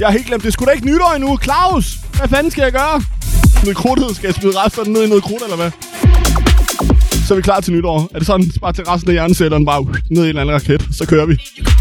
Jeg har helt glemt, det er sgu da ikke nytår endnu. Claus, hvad fanden skal jeg gøre? Noget krudtet. Skal jeg smide resterne ned i noget krudt, eller hvad? Så er vi klar til nytår. Er det sådan, bare til resten af hjernecellerne, bare ned i en eller anden raket, så kører vi.